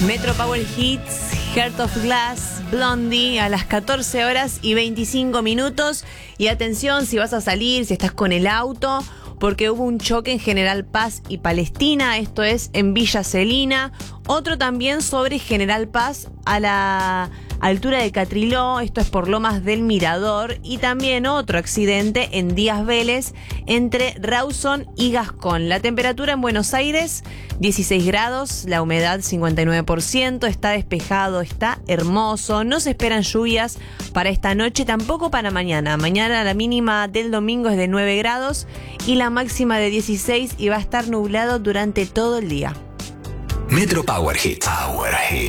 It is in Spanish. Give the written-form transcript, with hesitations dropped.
Metro Power Hits, Heart of Glass, Blondie, a las 14 horas y 25 minutos. Y atención, si vas a salir, si estás con el auto, porque hubo un choque en General Paz y Palestina, esto es en Villa Celina. Otro también sobre General Paz a la altura de Catriló, esto es por Lomas del Mirador. Y también otro accidente en Díaz Vélez entre Rawson y Gascón. La temperatura en Buenos Aires 16 grados, la humedad 59%, está despejado, está hermoso, no se esperan lluvias para esta noche, tampoco para mañana. Mañana la mínima del domingo es de 9 grados y la máxima de 16 y va a estar nublado durante todo el día. Metro Power Hits. Power Hits.